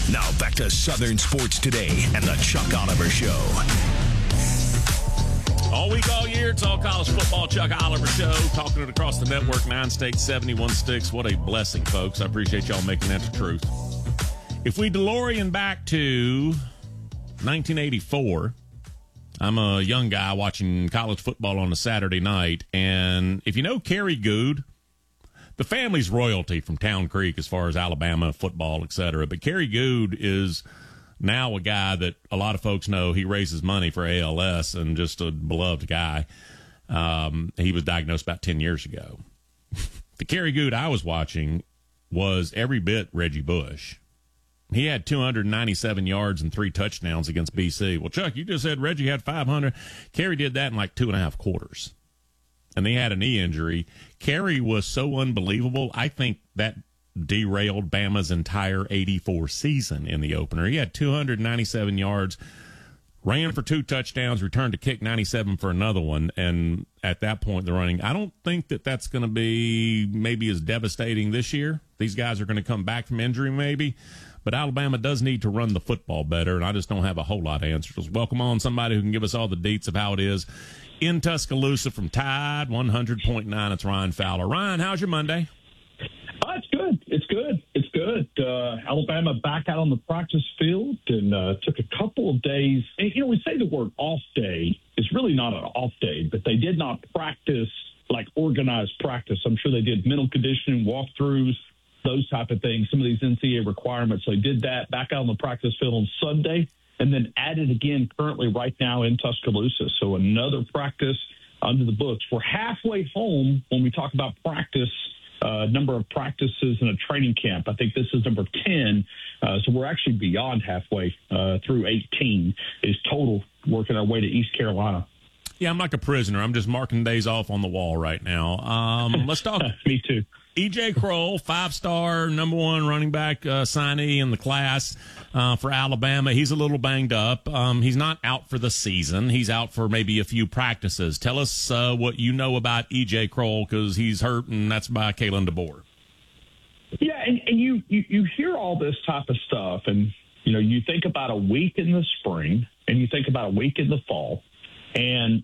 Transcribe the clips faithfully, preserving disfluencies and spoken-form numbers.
Now back to Southern Sports Today and the Chuck Oliver Show. All week, all year, it's all college football. Chuck Oliver Show, talking it across the network, nine states, seventy-one sticks. What a blessing, folks. I appreciate y'all making that the truth. If we DeLorean back to nineteen eighty-four, I'm a young guy watching college football on a Saturday night, and if you know Kerry Good, the family's royalty from Town Creek as far as Alabama football, et cetera. But Kerry Good is now a guy that a lot of folks know. He raises money for A L S and just a beloved guy. Um, he was diagnosed about ten years ago. The Kerry Good I was watching was every bit Reggie Bush. He had two hundred ninety-seven yards and three touchdowns against B C. Well, Chuck, you just said Reggie had five hundred. Kerry did that in like two and a half quarters. And he had a knee injury. Kerry was so unbelievable, I think that derailed Bama's entire eighty-four season in the opener. He had two hundred ninety-seven yards, ran for two touchdowns, returned to kick ninety-seven for another one, and at that point, the running. I don't think that that's going to be maybe as devastating this year. These guys are going to come back from injury maybe, but Alabama does need to run the football better, and I just don't have a whole lot of answers. Welcome on somebody who can give us all the deets of how it is in Tuscaloosa from Tide one hundred point nine. It's Ryan Fowler. Ryan, how's your Monday? Oh, it's good. It's good. It's good. Uh, Alabama back out on the practice field and uh, took a couple of days. And, you know, we say the word off day. It's really not an off day, but they did not practice like organized practice. I'm sure they did mental conditioning, walkthroughs, those type of things, some of these N C double A requirements. So they did that back out on the practice field on Sunday and then added again currently right now in Tuscaloosa. So another practice under the books. We're halfway home when we talk about practice. Uh, number of practices in a training camp. I think this is number ten. Uh, so we're actually beyond halfway uh, through eighteen is total, working our way to East Carolina. Yeah, I'm like a prisoner. I'm just marking days off on the wall right now. Um, let's talk. Me too. E J Kroll, five-star, number one running back uh, signee in the class uh, for Alabama. He's a little banged up. Um, he's not out for the season. He's out for maybe a few practices. Tell us uh, what you know about E J Kroll, because he's hurt, and that's by Kalen DeBoer. Yeah, and, and you, you, you hear all this type of stuff, and, you know, you think about a week in the spring, and you think about a week in the fall, and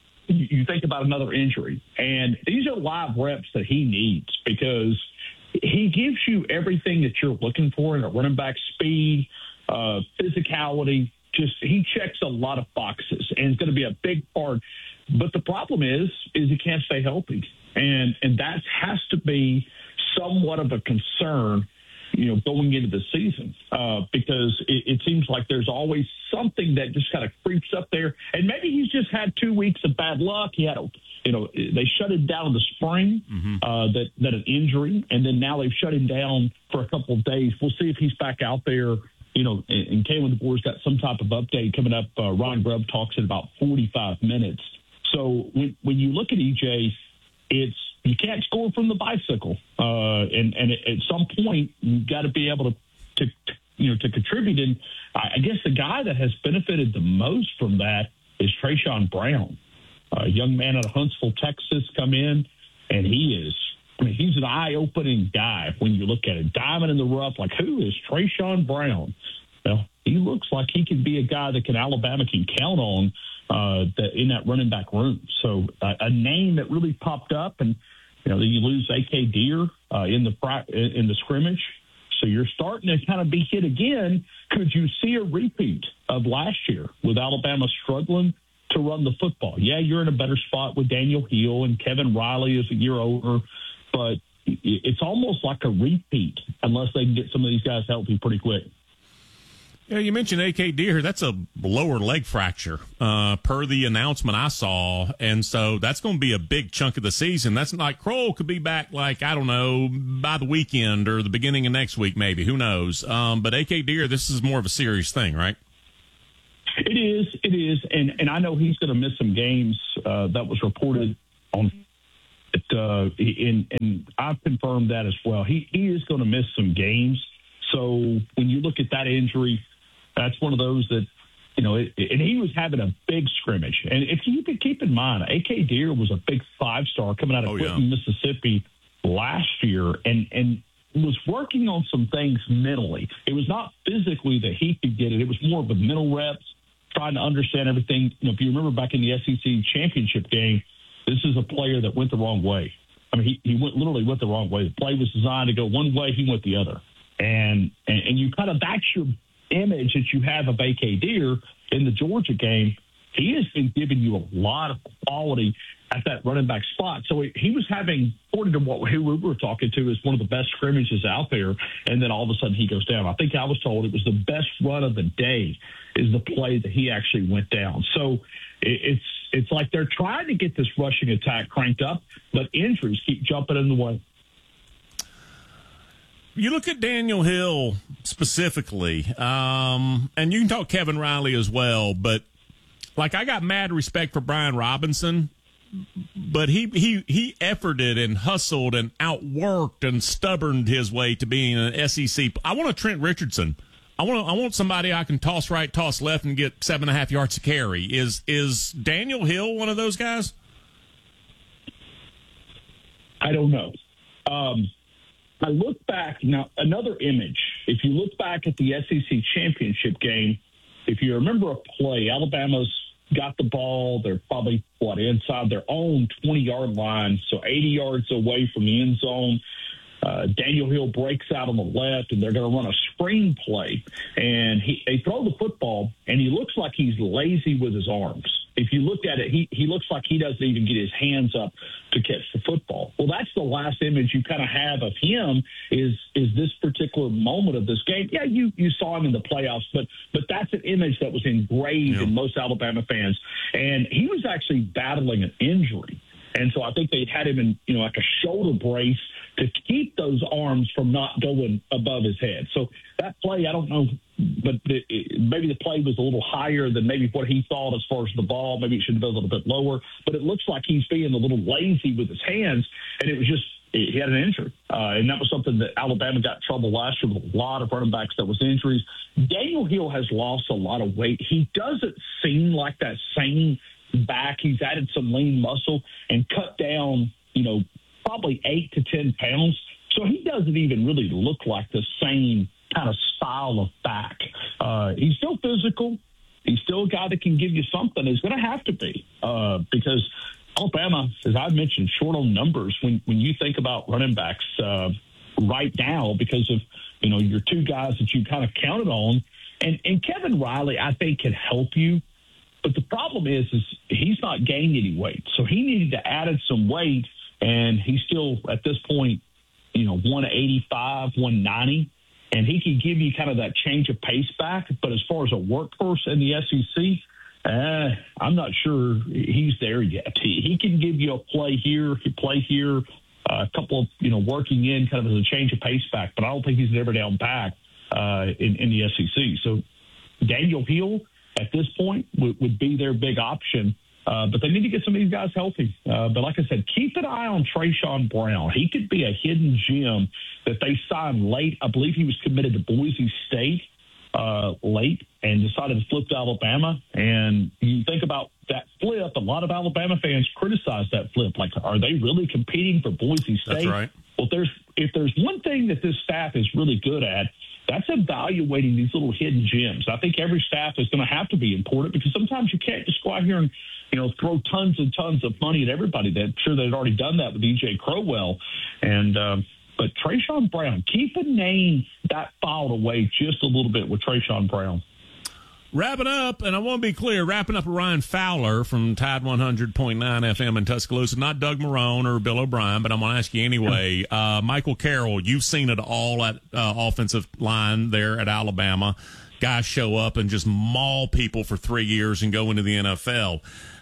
you think about another injury, and these are live reps that he needs because he gives you everything that you're looking for in a running back: speed, uh, physicality. Just he checks a lot of boxes, and it's going to be a big part. But the problem is, is he can't stay healthy, and and that has to be somewhat of a concern, you know, going into the season, uh, because it, it seems like there's always something that just kind of creeps up there. And maybe he's just had two weeks of bad luck. He had, a, you know, they shut him down in the spring, mm-hmm. uh, that, that an injury, and then now they've shut him down for a couple of days. We'll see if he's back out there, you know, and, and Kalen DeBoer's got some type of update coming up. Uh, Ron Grubb talks in about forty-five minutes. So when, when you look at E J, it's, you can't score from the bicycle. Uh, and, and at some point, you've got to be able to, to, to, you know, to contribute. And I guess the guy that has benefited the most from that is Trayshawn Brown, a young man out of Huntsville, Texas, come in, and he is, I mean, he's an eye-opening guy when you look at it. Diamond in the rough, like, who is Trayshawn Brown? Well, he looks like he can be a guy that can Alabama can count on uh, the, in that running back room. So uh, a name that really popped up, and you know, you lose A K Deer uh, in the in the scrimmage, so you're starting to kind of be hit again. Could you see a repeat of last year with Alabama struggling to run the football? Yeah, you're in a better spot with Daniel Hill, and Kevin Riley is a year older, but it's almost like a repeat unless they can get some of these guys healthy pretty quick. Yeah, you mentioned A K Deer. That's a lower leg fracture, uh, per the announcement I saw. And so that's going to be a big chunk of the season. That's like Kroll could be back, like, I don't know, by the weekend or the beginning of next week, maybe. Who knows? Um, but A K Deer, this is more of a serious thing, right? It is. It is. And, and I know he's going to miss some games. Uh, that was reported on it. Uh, and, and I've confirmed that as well. He, he is going to miss some games. So when you look at that injury, that's one of those that, you know, it, and he was having a big scrimmage. And if you could keep in mind, A K Deer was a big five-star coming out of oh, Clinton, yeah. Mississippi last year. And, and was working on some things mentally. It was not physically that he could get it. It was more of the mental reps, trying to understand everything. You know, if you remember back in the S E C championship game, this is a player that went the wrong way. I mean, he, he went literally went the wrong way. The play was designed to go one way, he went the other. And and, and you kind of, that's your image that you have of A K Deer in the Georgia game. He has been giving you a lot of quality at that running back spot. So he was having, according to what who we were talking to, is one of the best scrimmages out there, and then all of a sudden he goes down. I think I was told it was the best run of the day is the play that he actually went down. So it's it's like they're trying to get this rushing attack cranked up, but injuries keep jumping in the way. You look at Daniel Hill specifically, um, and you can talk Kevin Riley as well, but like I got mad respect for Brian Robinson, but he, he, he efforted and hustled and outworked and stubborned his way to being an S E C. I want a Trent Richardson. I want I want somebody I can toss right, toss left, and get seven and a half yards to carry. Is is Daniel Hill one of those guys? I don't know. Um, I look back now. Another image. If you look back at the S E C championship game, if you remember a play, Alabama's got the ball. They're probably, what, inside their own twenty-yard line, so eighty yards away from the end zone. Uh, Daniel Hill breaks out on the left, and they're going to run a screen play. And he, they throw the football, and he looks like he's lazy with his arms. If you look at it, he, he looks like he doesn't even get his hands up to catch the football. Well, that's the last image you kind of have of him is is this particular moment of this game. Yeah, you, you saw him in the playoffs, but but that's an image that was engraved yeah. in most Alabama fans. And he was actually battling an injury. And so I think they had him in, you know, like a shoulder brace to keep those arms from not going above his head. So that play, I don't know, but the, maybe the play was a little higher than maybe what he thought as far as the ball. Maybe it should have been a little bit lower. But it looks like he's being a little lazy with his hands, and it was just he had an injury. Uh, and that was something that Alabama got in trouble last year with a lot of running backs that was injuries. Daniel Hill has lost a lot of weight. He doesn't seem like that same back. He's added some lean muscle and cut down, you know, probably eight to ten pounds. So he doesn't even really look like the same kind of style of back. Uh, he's still physical. He's still a guy that can give you something. He's going to have to be uh, because Alabama, as I mentioned, short on numbers when, when you think about running backs uh, right now because of, you know, your two guys that you kind of counted on. And, and Kevin Riley, I think, can help you. But the problem is, is he's not gained any weight. So he needed to add some weight, and he's still, at this point, you know, one eighty-five, one ninety, and he can give you kind of that change of pace back. But as far as a workhorse in the S E C, uh, I'm not sure he's there yet. He, he can give you a play here, a play here, uh, a couple of, you know, working in kind of as a change of pace back, but I don't think he's ever down back uh, in, in the S E C. So Daniel Hill, at this point, would, would be their big option. Uh, but they need to get some of these guys healthy. Uh, but like I said, keep an eye on Trayshawn Brown. He could be a hidden gem that they signed late. I believe he was committed to Boise State uh, late and decided to flip to Alabama. And you think about that flip, a lot of Alabama fans criticize that flip. Like, are they really competing for Boise State? That's right. Well, there's if there's one thing that this staff is really good at, that's evaluating these little hidden gems. I think every staff is going to have to be important because sometimes you can't just go out here and, you know, throw tons and tons of money at everybody. I'm sure they'd already done that with E J Crowell. And, um, but Trayshawn Brown, keep a name that filed away just a little bit with Trayshawn Brown. Wrapping up, and I want to be clear, wrapping up with Ryan Fowler from Tide one hundred point nine F M in Tuscaloosa, not Doug Marrone or Bill O'Brien, but I'm going to ask you anyway. Uh, Michael Carroll, you've seen it all at uh, offensive line there at Alabama. Guys show up and just maul people for three years and go into the N F L.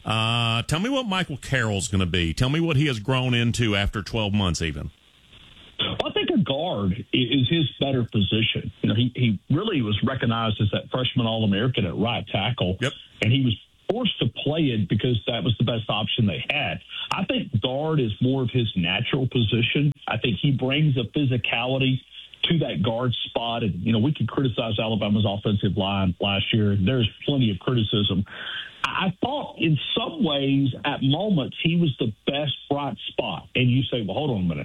Uh, tell me what Michael Carroll's going to be. Tell me what he has grown into after twelve months even. I think a guard is his better position. You know, he, he really was recognized as that freshman All-American at right tackle. Yep. And he was forced to play it because that was the best option they had. I think guard is more of his natural position. I think he brings a physicality to that guard spot. And, you know, we could criticize Alabama's offensive line last year. There's plenty of criticism. I thought in some ways at moments he was the best bright spot. And you say, well, hold on a minute.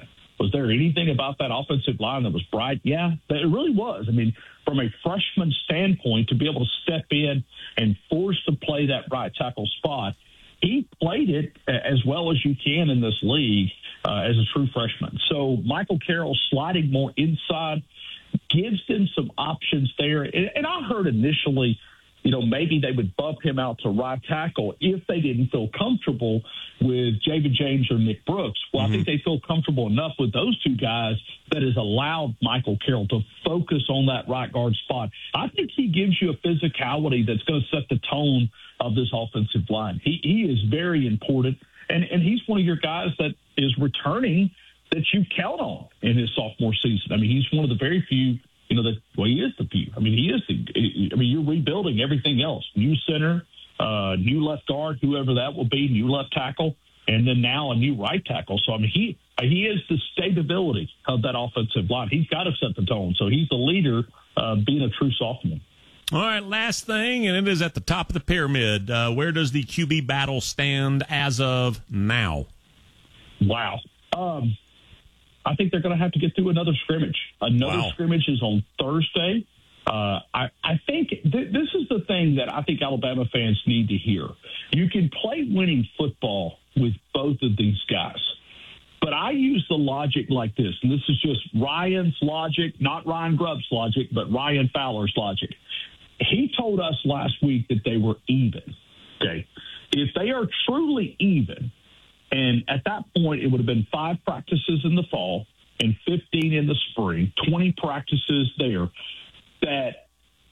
Was there anything about that offensive line that was bright? Yeah, it really was. I mean, from a freshman standpoint, to be able to step in and force to play that right tackle spot, he played it as well as you can in this league uh, as a true freshman. So Michael Carroll sliding more inside gives them some options there. And, and I heard initially, you know, maybe they would bump him out to right tackle if they didn't feel comfortable with Javen James or Nick Brooks. Well, mm-hmm. I think they feel comfortable enough with those two guys that has allowed Michael Carroll to focus on that right guard spot. I think he gives you a physicality that's going to set the tone of this offensive line. He, he is very important, and, and he's one of your guys that is returning that you count on in his sophomore season. I mean, he's one of the very few, you know, that, well, he is the few. I mean, he is the, I mean, you're rebuilding everything else. New center, uh, new left guard, whoever that will be, new left tackle, and then now a new right tackle. So, I mean, he he is the stability of that offensive line. He's got to set the tone. So he's the leader, uh, being a true sophomore. All right, last thing, and it is at the top of the pyramid. Uh, where does the Q B battle stand as of now? Wow. Um, I think they're going to have to get through another scrimmage. Another wow. scrimmage is on Thursday. Uh, I, I think th- this is the thing that I think Alabama fans need to hear. You can play winning football with both of these guys. But I use the logic like this, and this is just Ryan's logic, not Ryan Grubb's logic, but Ryan Fowler's logic. He told us last week that they were even. Okay, if they are truly even, and at that point it would have been five practices in the fall and fifteen in the spring, twenty practices there, that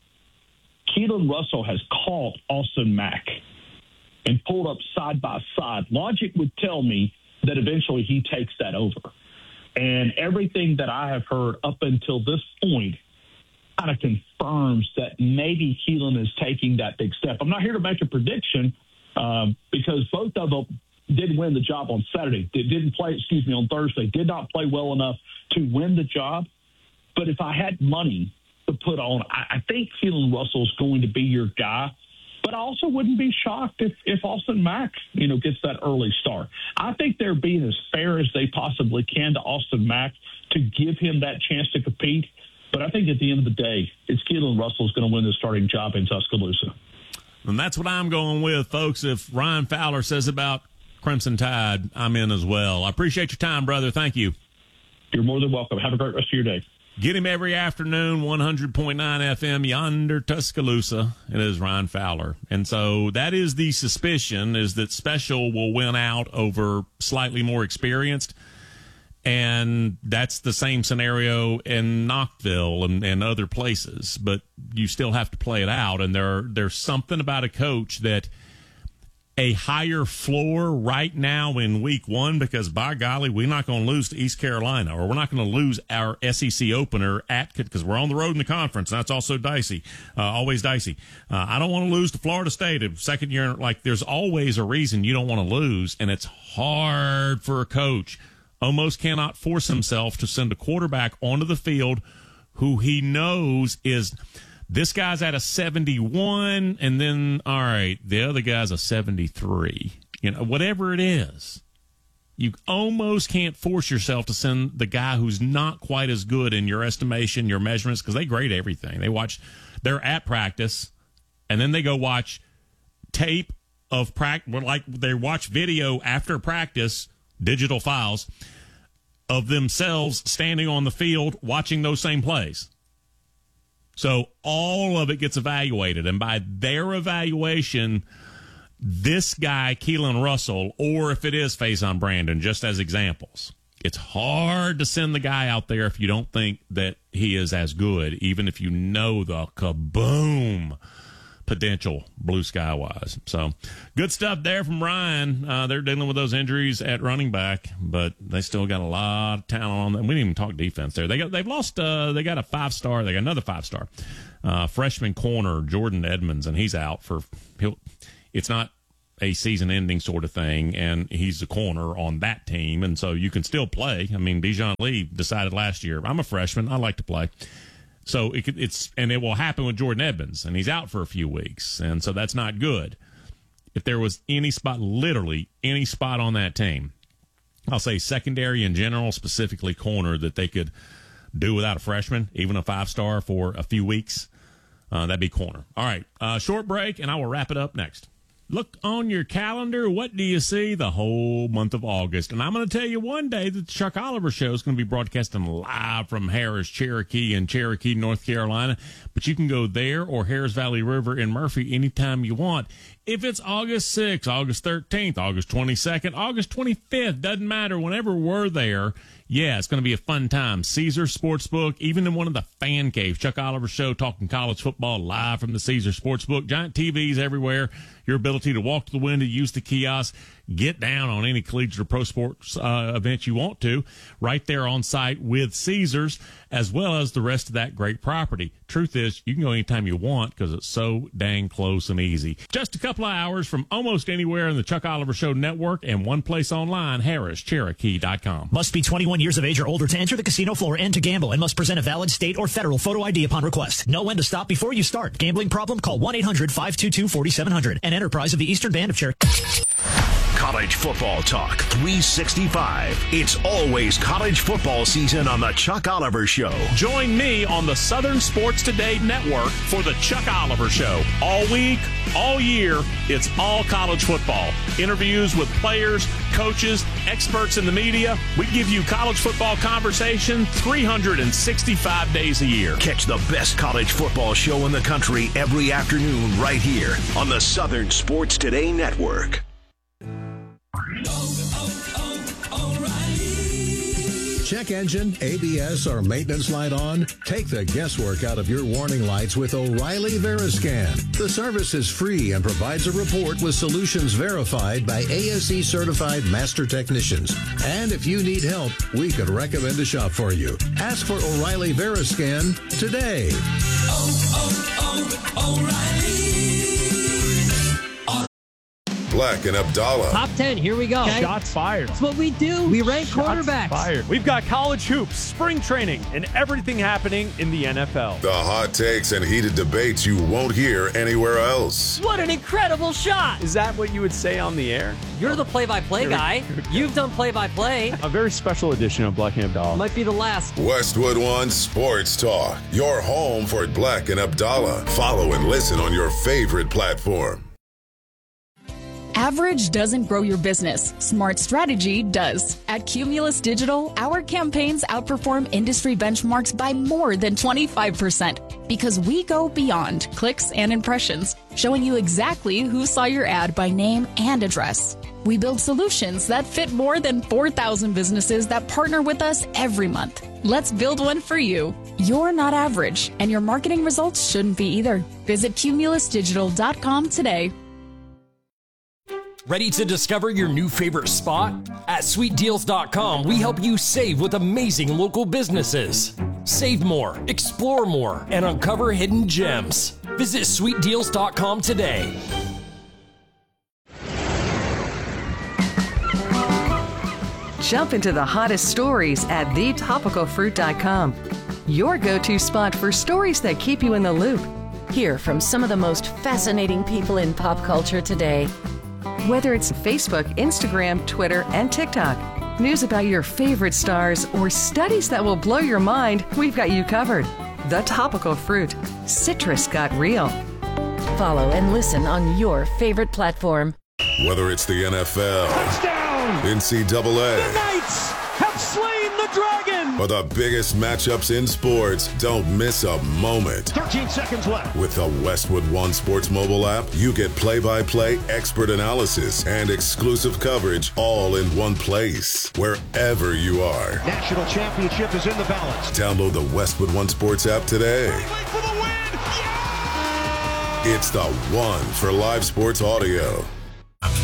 Keelan Russell has caught Austin Mack and pulled up side by side. Logic would tell me that eventually he takes that over. And everything that I have heard up until this point kind of confirms that maybe Keelan is taking that big step. I'm not here to make a prediction um, because both of them didn't win the job on Saturday. They didn't play, excuse me, on Thursday. Did not play well enough to win the job. But if I had money to put on, I, I think Keelan Russell is going to be your guy. But I also wouldn't be shocked if, if Austin Mack, you know, gets that early start. I think they're being as fair as they possibly can to Austin Mack to give him that chance to compete. But I think at the end of the day, it's Keelan Russell's going to win the starting job in Tuscaloosa. And that's what I'm going with, folks. If Ryan Fowler says about Crimson Tide, I'm in as well. I appreciate your time, brother. Thank you. You're more than welcome. Have a great rest of your day. Get him every afternoon, one hundred point nine F M, yonder Tuscaloosa. It is Ryan Fowler. And so that is the suspicion, is that Special will win out over slightly more experienced. And that's the same scenario in Knoxville and, and other places. But you still have to play it out. And there there's something about a coach that a higher floor right now in week one, because by golly, we're not going to lose to East Carolina, or we're not going to lose our S E C opener at, because we're on the road in the conference. And that's also dicey, uh, always dicey. Uh, I don't want to lose to Florida State in second year. Like, there's always a reason you don't want to lose. And it's hard for a coach. Almost cannot force himself to send a quarterback onto the field who he knows is, this guy's at a seventy-one, and then, all right, the other guy's a seventy-three. You know, whatever it is, you almost can't force yourself to send the guy who's not quite as good in your estimation, your measurements, because they grade everything. They watch, they're at practice, and then they go watch tape of practice, like they watch video after practice, digital files, of themselves standing on the field watching those same plays. So all of it gets evaluated, and by their evaluation, this guy, Keelan Russell, or if it is Faison Brandon, just as examples, it's hard to send the guy out there if you don't think that he is as good, even if you know the kaboom potential blue sky wise. So good stuff there from Ryan. Uh, they're dealing with those injuries at running back, but they still got a lot of talent on them. We didn't even talk defense there. They got, they've lost, uh, they got a five star. They got another five star, uh, freshman corner, Jordan Edmonds, and he's out for, he'll, it's not a season ending sort of thing. And he's a corner on that team. And so you can still play. I mean, Bijan Lee decided last year, I'm a freshman, I like to play. So it, it's, and it will happen with Jordan Edmonds, and he's out for a few weeks, and so that's not good. If there was any spot, literally any spot on that team I'll say secondary in general, specifically corner, that they could do without a freshman, even a five-star for a few weeks. Uh, that'd be corner. All right, uh, short break, and I will wrap it up next. Look on your calendar. What do you see? The whole month of August. And I'm going to tell you one day that the Chuck Oliver Show is going to be broadcasting live from Harris, Cherokee, in Cherokee, North Carolina. But you can go there or Harris Valley River in Murphy anytime you want. If it's August sixth, August thirteenth, August twenty-second, August twenty-fifth, doesn't matter. Whenever we're there, yeah, it's going to be a fun time. Caesar Sportsbook, even in one of the fan caves. Chuck Oliver Show talking college football live from the Caesar Sportsbook. Giant T Vs everywhere. Your ability to walk to the window, use the kiosk, get down on any collegiate or pro sports uh, event you want to, right there on site with Caesars, as well as the rest of that great property. Truth is, you can go anytime you want because it's so dang close and easy. Just a couple of hours from almost anywhere in the Chuck Oliver Show network and one place online, harris cherokee dot com. Must be twenty-one years of age or older to enter the casino floor and to gamble, and must present a valid state or federal photo I D upon request. Know when to stop before you start. Gambling problem? Call one eight hundred five two two four seven zero zero. An enterprise of the Eastern Band of Cherokee. College football talk three sixty-five. It's always college football season on the Chuck Oliver Show. Join me on the Southern Sports Today Network for the Chuck Oliver Show. All week, all year, it's all college football. Interviews with players, coaches, experts in the media. We give you college football conversation three hundred sixty-five days a year. Catch the best college football show in the country every afternoon right here on the Southern Sports Today Network. Check engine, A B S, or maintenance light on? Take the guesswork out of your warning lights with O'Reilly Veriscan. The service is free and provides a report with solutions verified by A S E certified master technicians. And if you need help, we could recommend a shop for you. Ask for O'Reilly Veriscan today. Oh, oh, oh, O'Reilly. Black and Abdallah. Top ten, here we go. Okay. Shots fired. That's what we do. We rank Shots quarterbacks. Fired. We've got college hoops, spring training, and everything happening in the N F L. The hot takes and heated debates you won't hear anywhere else. What an incredible shot. Is that what you would say on the air? You're the play-by-play guy. You've done play-by-play. A very special edition of Black and Abdallah. Might be the last. Westwood One Sports Talk. Your home for Black and Abdallah. Follow and listen on your favorite platform. Average doesn't grow your business. Smart strategy does. At Cumulus Digital, our campaigns outperform industry benchmarks by more than twenty-five percent because we go beyond clicks and impressions, showing you exactly who saw your ad by name and address. We build solutions that fit more than four thousand businesses that partner with us every month. Let's build one for you. You're not average, and your marketing results shouldn't be either. Visit cumulus digital dot com today. Ready to discover your new favorite spot? At sweet deals dot com, we help you save with amazing local businesses. Save more, explore more, and uncover hidden gems. Visit sweet deals dot com today. Jump into the hottest stories at the topical fruit dot com. Your go-to spot for stories that keep you in the loop. Hear from some of the most fascinating people in pop culture today. Whether it's Facebook, Instagram, Twitter, and TikTok, news about your favorite stars, or studies that will blow your mind, we've got you covered. The Topical Fruit. Citrus got real. Follow and listen on your favorite platform. Whether it's the N F L, touchdown, N C double A, the Knights have slain the dragon, or the biggest matchups in sports, don't miss a moment. thirteen seconds left. With the Westwood One Sports mobile app, you get play-by-play, expert analysis, and exclusive coverage all in one place, wherever you are. National championship is in the balance. Download the Westwood One Sports app today. For the win. Yeah! It's the one for live sports audio.